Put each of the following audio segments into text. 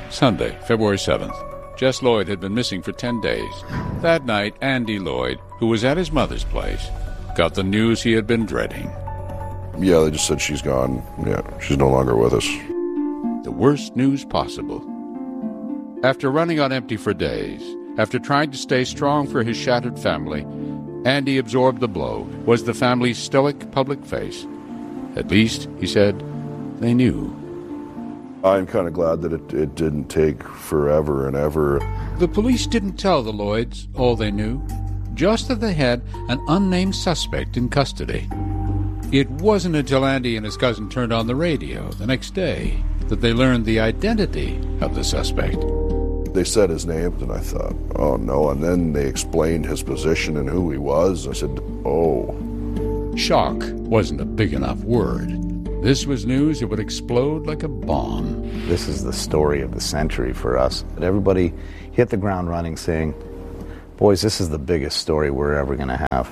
Sunday, February 7th. Jess Lloyd had been missing for 10 days. That night, Andy Lloyd, who was at his mother's place, got the news he had been dreading. Yeah, they just said she's gone. Yeah, she's no longer with us. The worst news possible. After running on empty for days, after trying to stay strong for his shattered family, Andy absorbed the blow, was the family's stoic public face. At least, he said, they knew. I'm kind of glad that it didn't take forever and ever. The police didn't tell the Lloyds all they knew, just that they had an unnamed suspect in custody. It wasn't until Andy and his cousin turned on the radio the next day that they learned the identity of the suspect. They said his name, and I thought, oh no, and then they explained his position and who he was. I said, oh. Shock wasn't a big enough word. This was news that would explode like a bomb. This is the story of the century for us. Everybody hit the ground running saying, boys, this is the biggest story we're ever going to have.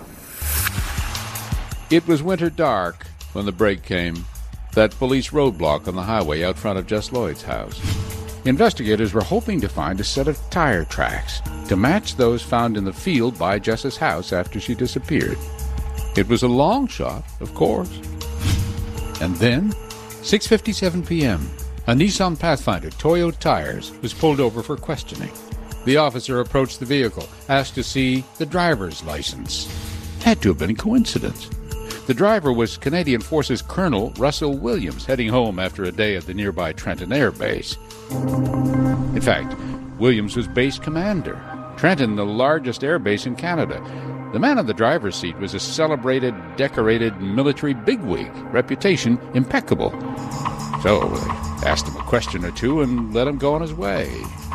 It was winter dark when the break came, that police roadblock on the highway out front of Jess Lloyd's house. Investigators were hoping to find a set of tire tracks to match those found in the field by Jess's house after she disappeared. It was a long shot, of course. And then, 6:57 p.m., a Nissan Pathfinder Toyo Tires was pulled over for questioning. The officer approached the vehicle, asked to see the driver's license. Had to have been a coincidence. The driver was Canadian Forces Colonel Russell Williams, heading home after a day at the nearby Trenton Air Base. In fact, Williams was base commander. Trenton, the largest air base in Canada. The man in the driver's seat was a celebrated, decorated military bigwig, reputation impeccable. So they asked him a question or two and let him go on his way.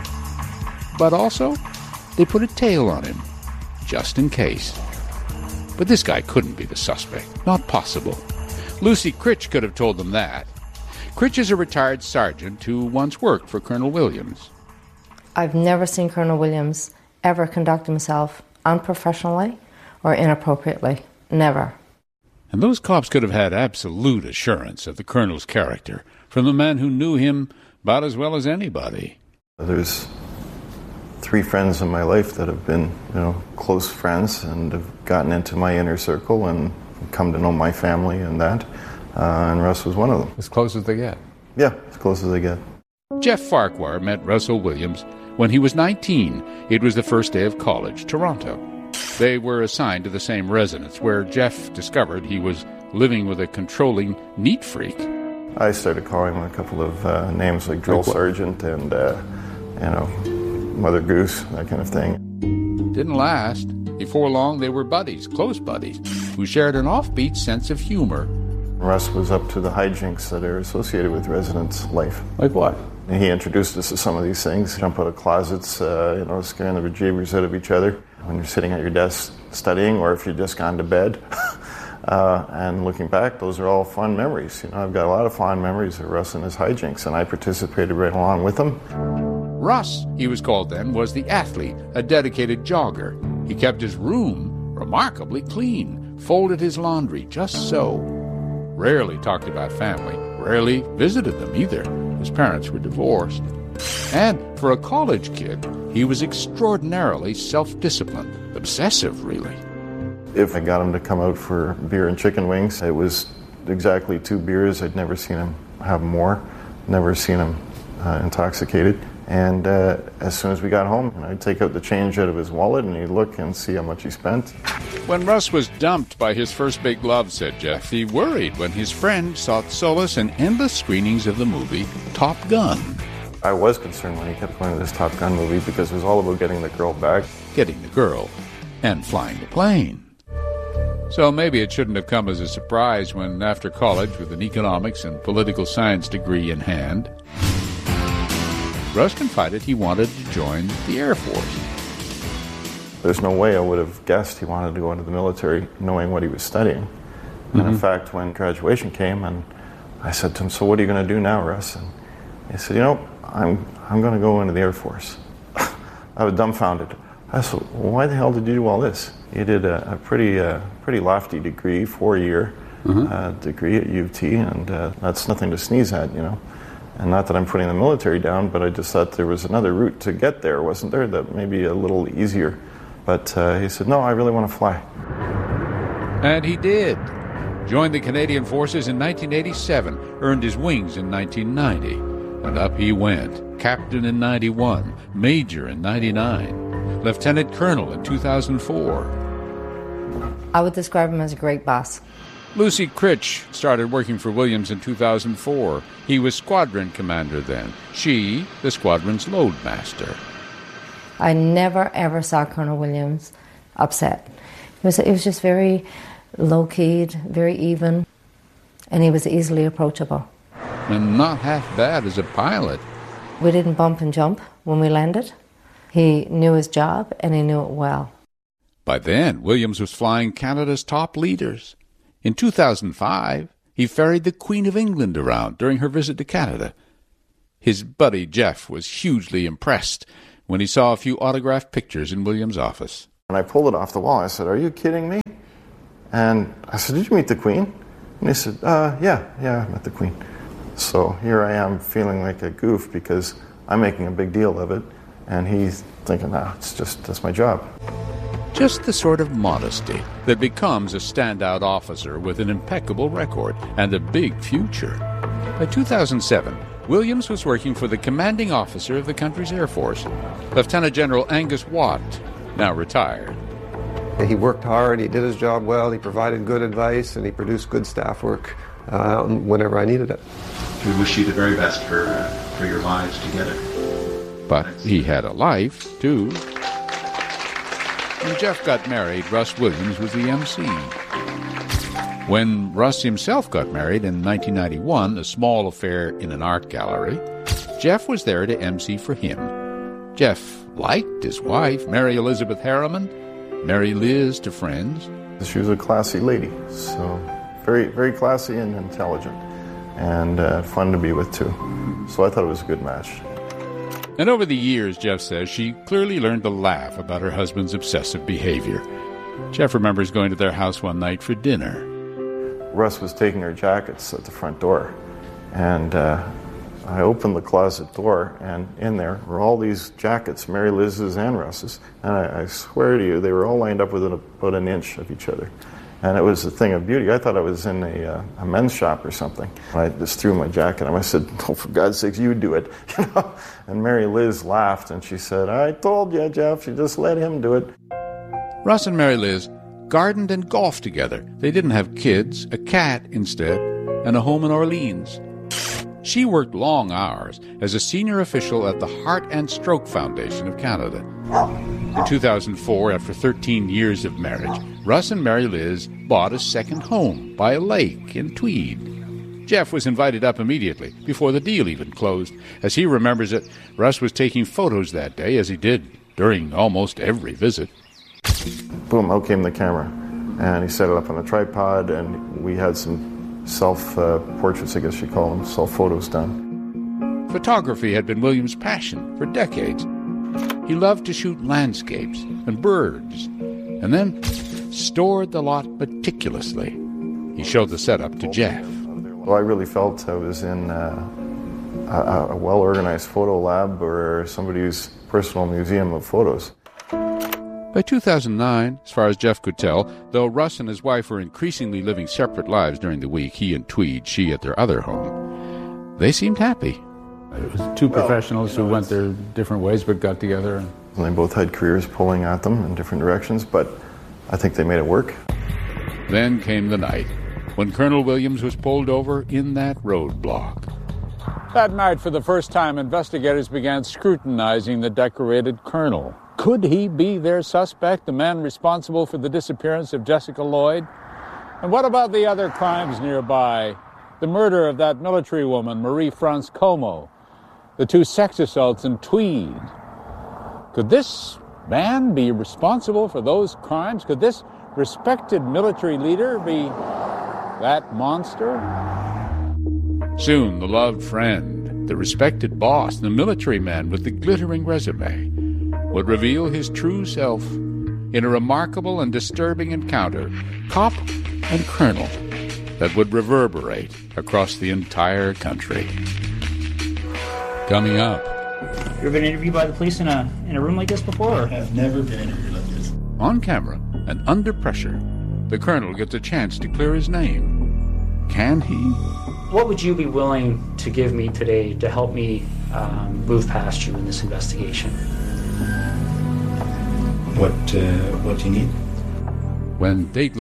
But also, they put a tail on him, just in case. But this guy couldn't be the suspect. Not possible. Lucy Critch could have told them that. Critch is a retired sergeant who once worked for Colonel Williams. I've never seen Colonel Williams ever conduct himself unprofessionally or inappropriately. Never. And those cops could have had absolute assurance of the Colonel's character from the man who knew him about as well as anybody. There's 3 friends in my life that have been, close friends and have gotten into my inner circle and come to know my family and that. And Russ was one of them. As close as they get. Yeah, as close as they get. Jeff Farquhar met Russell Williams when he was 19. It was the first day of college, Toronto. They were assigned to the same residence where Jeff discovered he was living with a controlling neat freak. I started calling him a couple of names like Drill Sergeant and, Mother Goose, that kind of thing. Didn't last. Before long, they were buddies, close buddies, who shared an offbeat sense of humor. Russ was up to the hijinks that are associated with residence life. Like what? He introduced us to some of these things. Jump out of closets, scaring the bejeebers out of each other when you're sitting at your desk studying or if you've just gone to bed. And looking back, those are all fun memories. I've got a lot of fond memories of Russ and his hijinks, and I participated right along with him. Russ, he was called then, was the athlete, a dedicated jogger. He kept his room remarkably clean, folded his laundry just so. Rarely talked about family, rarely visited them either. His parents were divorced. And for a college kid, he was extraordinarily self-disciplined, obsessive, really. If I got him to come out for beer and chicken wings, it was exactly 2 beers. I'd never seen him have more, never seen him intoxicated. And as soon as we got home, I'd take out the change out of his wallet and he'd look and see how much he spent. When Russ was dumped by his first big love, said Jeff, he worried when his friend sought solace in endless screenings of the movie Top Gun. I was concerned when he kept going to this Top Gun movie because it was all about getting the girl back. Getting the girl and flying the plane. So maybe it shouldn't have come as a surprise when, after college with an economics and political science degree in hand, Russ confided he wanted to join the Air Force. There's no way I would have guessed he wanted to go into the military knowing what he was studying. And in fact, when graduation came and I said to him, so what are you going to do now, Russ? And he said, I'm going to go into the Air Force. I was dumbfounded. I said, well, why the hell did you do all this? You did a pretty lofty degree, 4-year degree at UT, and that's nothing to sneeze at, And not that I'm putting the military down, but I just thought there was another route to get there, wasn't there? That may be a little easier. But he said, no, I really want to fly. And he did. Joined the Canadian Forces in 1987, earned his wings in 1990. And up he went. Captain in 91, Major in 99, Lieutenant Colonel in 2004. I would describe him as a great boss. Lucy Critch started working for Williams in 2004. He was squadron commander then. She, the squadron's loadmaster. I never, ever saw Colonel Williams upset. It was just very low-keyed, very even, and he was easily approachable. And not half bad as a pilot. We didn't bump and jump when we landed. He knew his job, and he knew it well. By then, Williams was flying Canada's top leaders. In 2005, he ferried the Queen of England around during her visit to Canada. His buddy Jeff was hugely impressed when he saw a few autographed pictures in Williams' office. And I pulled it off the wall. I said, are you kidding me? And I said, did you meet the Queen? And he said, yeah, I met the Queen. So here I am feeling like a goof because I'm making a big deal of it. And he's thinking, that's my job. Just the sort of modesty that becomes a standout officer with an impeccable record and a big future. By 2007, Williams was working for the commanding officer of the country's Air Force, Lieutenant General Angus Watt, now retired. He worked hard, he did his job well, he provided good advice, and he produced good staff work whenever I needed it. We wish you the very best for your lives together. But he had a life, too. When Jeff got married, Russ Williams was the MC. When Russ himself got married in 1991, a small affair in an art gallery, Jeff was there to MC for him. Jeff liked his wife, Mary Elizabeth Harriman, Mary Liz to friends. She was a classy lady, so very, very classy and intelligent, and fun to be with, too. So I thought it was a good match. And over the years, Jeff says, she clearly learned to laugh about her husband's obsessive behavior. Jeff remembers going to their house one night for dinner. Russ was taking her jackets at the front door, and I opened the closet door, and in there were all these jackets, Mary Liz's and Russ's, and I swear to you, they were all lined up within about an inch of each other. And it was a thing of beauty. I thought I was in a men's shop or something. I just threw my jacket on. I said, oh, for God's sakes, you do it. And Mary Liz laughed, and she said, I told you, Jeff, you just let him do it. Russ and Mary Liz gardened and golfed together. They didn't have kids, a cat instead, and a home in Orleans. She worked long hours as a senior official at the Heart and Stroke Foundation of Canada. In 2004, after 13 years of marriage, Russ and Mary Liz bought a second home by a lake in Tweed. Jeff was invited up immediately, before the deal even closed. As he remembers it, Russ was taking photos that day, as he did during almost every visit. Boom, out came the camera. And he set it up on a tripod, and we had some self-portraits, I guess you call them, self-photos done. Photography had been Williams' passion for decades. He loved to shoot landscapes and birds, and then stored the lot meticulously. He showed the setup to Jeff. Well, I really felt I was in a well-organized photo lab or somebody's personal museum of photos. By 2009, as far as Jeff could tell, though Russ and his wife were increasingly living separate lives during the week, he in Tweed, she at their other home, they seemed happy. It was two professionals who went their different ways but got together. And they both had careers pulling at them in different directions, but I think they made it work. Then came the night when Colonel Williams was pulled over in that roadblock. That night, for the first time, investigators began scrutinizing the decorated colonel. Could he be their suspect, the man responsible for the disappearance of Jessica Lloyd? And what about the other crimes nearby? The murder of that military woman, Marie-France Como, the two sex assaults in Tweed. Could this man be responsible for those crimes? Could this respected military leader be that monster? Soon, the loved friend, the respected boss, the military man with the glittering resume, would reveal his true self in a remarkable and disturbing encounter, cop and colonel, that would reverberate across the entire country. Coming up. You ever been interviewed by the police in a room like this before? I've never been interviewed like this. On camera and under pressure, the colonel gets a chance to clear his name. Can he? What would you be willing to give me today to help me move past you in this investigation? What do you need? When Dateline